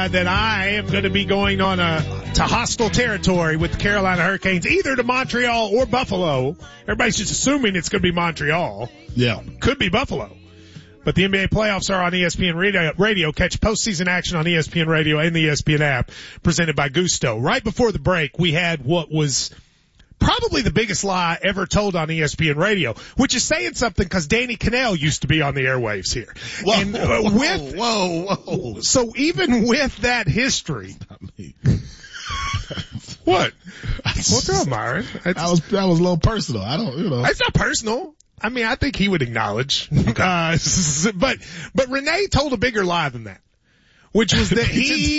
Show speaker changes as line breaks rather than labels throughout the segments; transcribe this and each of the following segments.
that I am going to be going on to hostile territory with the Carolina Hurricanes, either to Montreal or Buffalo. Everybody's just assuming it's going to be Montreal.
Yeah.
Could be Buffalo. But the NBA playoffs are on ESPN Radio. Catch postseason action on ESPN Radio and the ESPN app, presented by Gusto. Right before the break, we had what was probably the biggest lie ever told on ESPN Radio, which is saying something because Danny Cannell used to be on the airwaves here.
Whoa.
So even with that history. What? What's up, Myron?
That was a little personal.
It's not personal. I mean, I think he would acknowledge. But Renee told a bigger lie than that, which was that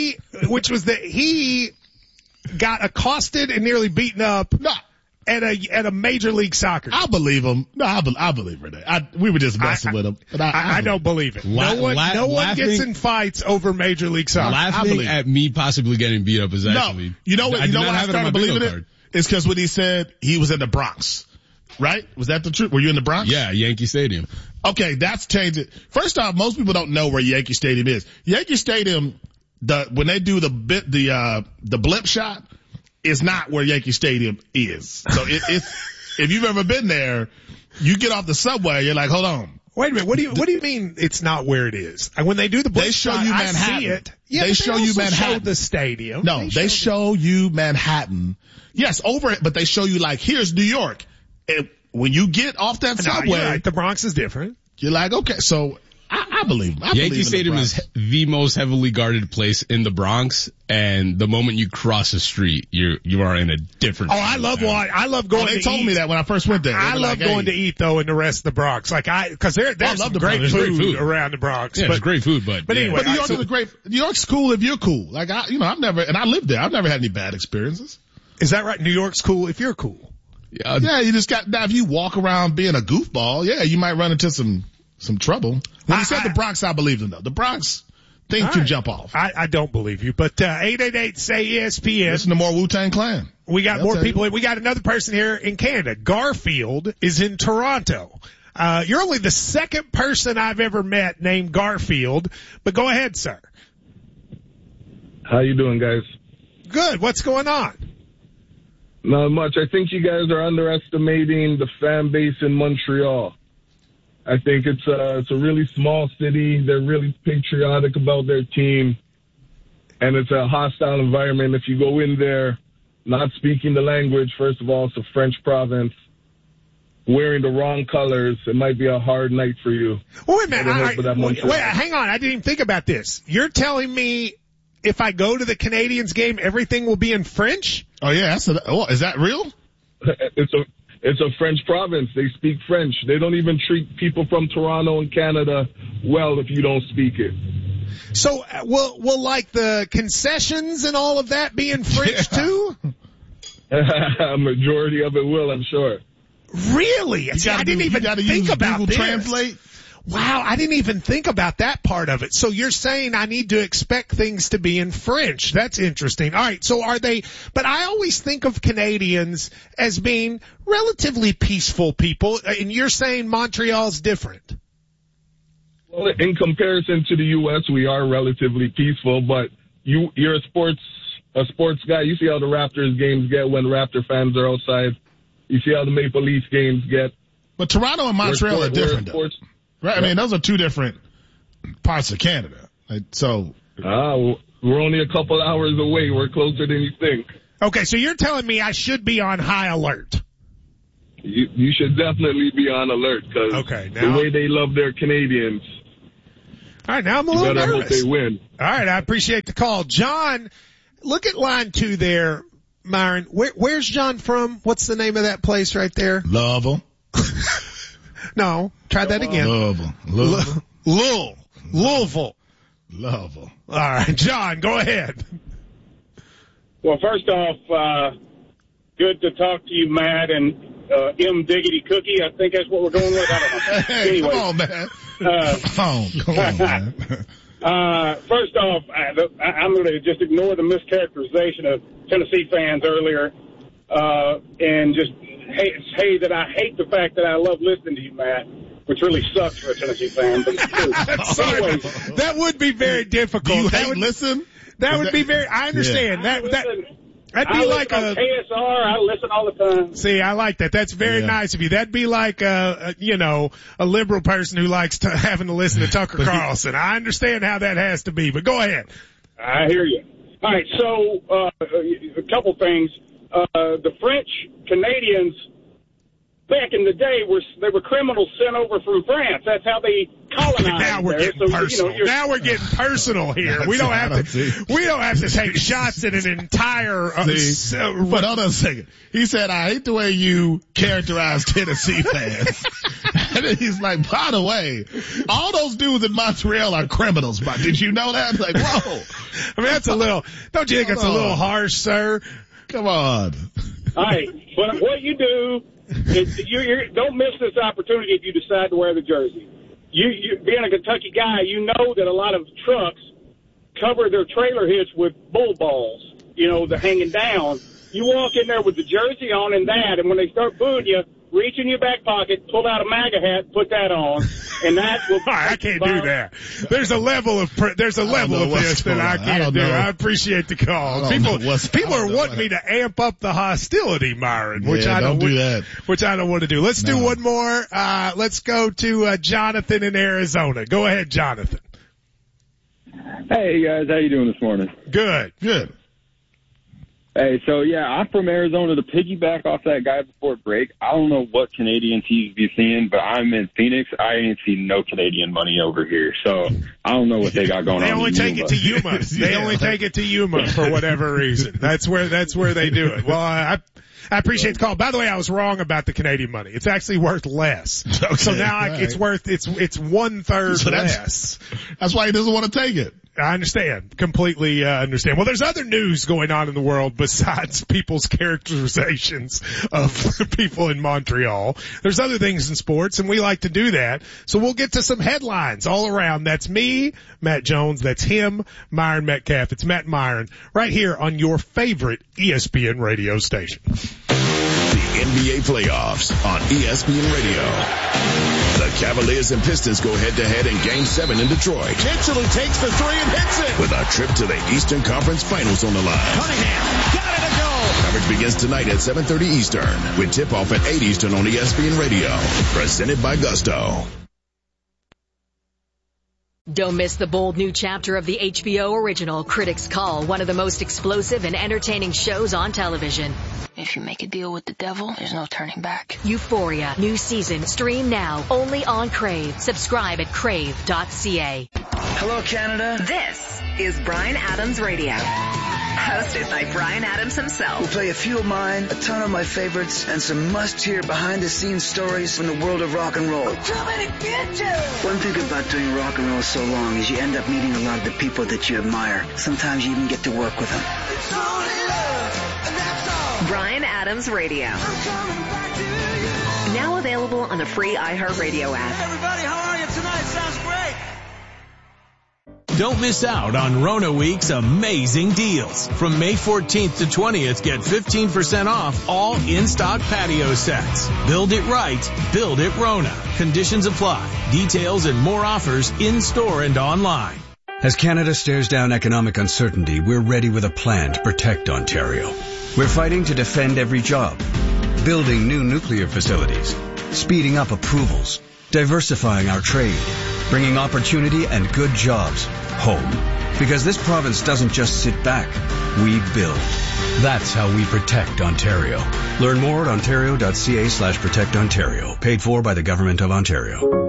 he got accosted and nearly beaten up at a Major League Soccer.
I believe him. No, I believe Renee. We were just messing with him. But
I don't believe it. No one gets in fights over Major League Soccer.
Laughing at me possibly getting beat up is actually.
No, you know what I started believing it? It's because when he said he was in the Bronx. Right? Was that the truth? Were you in the Bronx?
Yeah, Yankee Stadium.
Okay, that's changed it. First off, most people don't know where Yankee Stadium is. Yankee Stadium, when they do the blimp shot, is not where Yankee Stadium is. So if you've ever been there, you get off the subway, you're like, hold on.
Wait a minute. What do you mean it's not where it is? When they do the blimp shot,
you Manhattan.
I see it. Yeah,
they show you Manhattan.
Show the stadium.
No, they show you Manhattan. Yes, over it, but they show you like, here's New York. And when you get off that subway,
you're right. The Bronx is different.
You're like, okay, so I believe him.
Yankee Stadium is the most heavily guarded place in the Bronx, and the moment you cross the street, you are in a different.
I love going.
They told me that when I first went there.
I love going to eat though in the rest of the Bronx, because there's some great food around the Bronx.
Yeah, it's great food, but
anyway,
New York is great. New York's cool if you're cool. Like I lived there. I've never had any bad experiences.
Is that right? New York's cool if you're cool.
Yeah, you just now if you walk around being a goofball, you might run into some trouble. When you said the Bronx, I believed him though. The Bronx, things can jump off.
I don't believe you, but 888-SAY-ESPN.
Listen to more Wu-Tang Clan.
We got more people. We got another person here in Canada. Garfield is in Toronto. You're only the second person I've ever met named Garfield, but go ahead, sir.
How you doing, guys?
Good. What's going on?
Not much. I think you guys are underestimating the fan base in Montreal. I think it's a really small city. They're really patriotic about their team, and it's a hostile environment. If you go in there not speaking the language, first of all, it's a French province, wearing the wrong colors, it might be a hard night for you.
Well, wait a minute. Wait, hang on. I didn't even think about this. You're telling me if I go to the Canadiens game, everything will be in French?
Oh, yeah. Is that real?
It's a French province. They speak French. They don't even treat people from Toronto and Canada well if you don't speak it.
So will like the concessions and all of that be in French too?
A majority of it will, I'm sure.
Really? I didn't even think about this.
Translate?
Wow, I didn't even think about that part of it. So you're saying I need to expect things to be in French. That's interesting. All right, so but I always think of Canadians as being relatively peaceful people, and you're saying Montreal's different.
Well, in comparison to the U.S., we are relatively peaceful, but you're a sports guy. You see how the Raptors games get when Raptor fans are outside. You see how the Maple Leafs games get.
But Toronto and Montreal are different, though. Right? I mean, those are two different parts of Canada. So.
We're only a couple hours away. We're closer than you think.
Okay, so you're telling me I should be on high alert.
You should definitely be on alert because the way they love their Canadians.
All right, now I'm a little nervous.
Hope they win.
All right, I appreciate the call. John, look at line 2 there, Myron. Where's John from? What's the name of that place right there?
Louisville.
No, try that again. Louisville.
All
right, John, go ahead.
Well, first off, good to talk to you, Matt, and M. Diggity Cookie. I think that's what we're going with. I don't know.
Hey, anyway, come on, man. Come on, man.
First off, I'm going to just ignore the mischaracterization of Tennessee fans earlier and just say that I hate the fact that I love listening to you, Matt, which really sucks for a Tennessee fan. But it's true.
Sorry, that would be very difficult.
Do you hate listen?
That would be very, I understand.
Yeah.
That'd be like a
KSR. I listen all the time.
See, I like that. That's very nice of you. That'd be like a liberal person who likes having to listen to Tucker Carlson. I understand how that has to be, but go ahead.
I hear you. All right, so a couple things. The French Canadians back in the day they were criminals sent over from France. That's how they colonized.
Now we're getting personal. Now we're getting personal here. We don't have to take shots at an entire.
But hold on a second. He said, "I hate the way you characterize Tennessee fans." And then he's like, "By the way, all those dudes in Montreal are criminals." But did you know that? Like, whoa.
I mean, that's a little. Don't you think it's a little harsh, sir?
Come on.
All right, but what you do is you don't miss this opportunity if you decide to wear the jersey. You being a Kentucky guy, you know that a lot of trucks cover their trailer hitch with bull balls, they're hanging down. You walk in there with the jersey on and when they start booing you, reach in your back pocket, pull out a MAGA hat, put that on, and that will.
I can't do that. There's a level of this that I can't do. I appreciate the call. People are wanting me to amp up the hostility, Myron, which I don't do that. Which I don't want to do. Let's do one more. Let's go to Jonathan in Arizona. Go ahead, Jonathan.
Hey guys, how you doing this morning?
Good.
Hey, so I'm from Arizona. To piggyback off that guy before break, I don't know what Canadian teams be seeing, but I'm in Phoenix. I ain't seen no Canadian money over here, so I don't know what they got going on.
They only take it to Yuma. They only take it to Yuma for whatever reason. That's where they do it. Well, I appreciate the call. By the way, I was wrong about the Canadian money. It's actually worth less. Okay, so now it's worth it's 1/3 less.
That's why he doesn't want to take it.
I understand. Completely understand. Well, there's other news going on in the world besides people's characterizations of people in Montreal. There's other things in sports, and we like to do that. So we'll get to some headlines all around. That's me, Matt Jones. That's him, Myron Metcalf. It's Matt and Myron right here on your favorite ESPN radio station.
The NBA playoffs on ESPN Radio. The Cavaliers and Pistons go head-to-head in Game 7 in Detroit.
Mitchell takes the three and hits it.
With a trip to the Eastern Conference Finals on the line.
Cunningham got it to go.
Coverage begins tonight at 7:30 Eastern with tip-off at 8 Eastern on ESPN Radio. Presented by Gusto.
Don't miss the bold new chapter of the HBO original Critics Call, one of the most explosive and entertaining shows on television.
If you make a deal with the devil, there's no turning back.
Euphoria, new season, stream now, only on Crave. Subscribe at crave.ca.
Hello, Canada.
This is Bryan Adams Radio. Hosted by Bryan Adams himself.
We'll play a few of mine, a ton of my favorites, and some must-hear behind-the-scenes stories from the world of rock and roll.
I'm coming to get you!
One thing about doing rock and roll so long is you end up meeting a lot of the people that you admire. Sometimes you even get to work with them.
It's only love, and that's all. Bryan Adams Radio. I'm coming back to you. Now available on the free iHeartRadio app.
Hey everybody, how are you tonight? Sounds great.
Don't miss out on Rona Week's amazing deals. From May 14th to 20th, get 15% off all in-stock patio sets. Build it right. Build it Rona. Conditions apply. Details and more offers in-store and online.
As Canada stares down economic uncertainty, we're ready with a plan to protect Ontario. We're fighting to defend every job, building new nuclear facilities, speeding up approvals, diversifying our trade, bringing opportunity and good jobs home. Because this province doesn't just sit back, we build. That's how we protect Ontario. Learn more at ontario.ca/protectontario. Paid for by the Government of Ontario.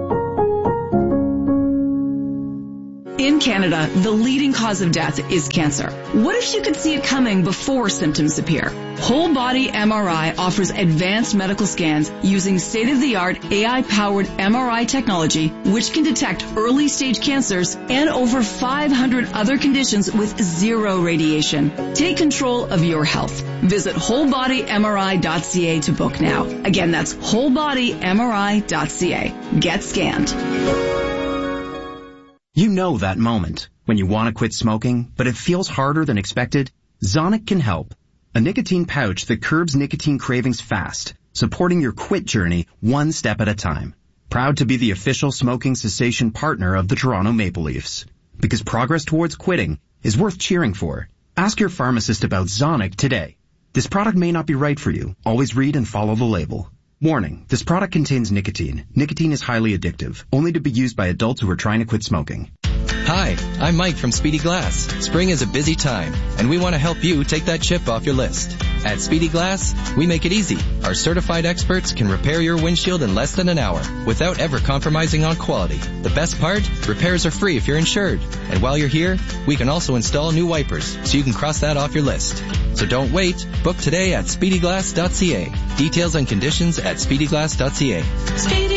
In Canada, the leading cause of death is cancer. What if you could see it coming before symptoms appear? Whole Body MRI offers advanced medical scans using state-of-the-art AI-powered MRI technology, which can detect early-stage cancers and over 500 other conditions with zero radiation. Take control of your health. Visit wholebodymri.ca to book now. Again, that's wholebodymri.ca. Get scanned.
You know that moment when you want to quit smoking, but it feels harder than expected? Zonic can help. A nicotine pouch that curbs nicotine cravings fast, supporting your quit journey one step at a time. Proud to be the official smoking cessation partner of the Toronto Maple Leafs. Because progress towards quitting is worth cheering for. Ask your pharmacist about Zonic today. This product may not be right for you. Always read and follow the label. Warning, this product contains nicotine. Nicotine is highly addictive, only to be used by adults who are trying to quit smoking.
Hi, I'm Mike from Speedy Glass. Spring is a busy time, and we want to help you take that chip off your list. At Speedy Glass, we make it easy. Our certified experts can repair your windshield in less than an hour without ever compromising on quality. The best part? Repairs are free if you're insured. And while you're here, we can also install new wipers, so you can cross that off your list. So don't wait. Book today at speedyglass.ca. Details and conditions at speedyglass.ca.
Speedy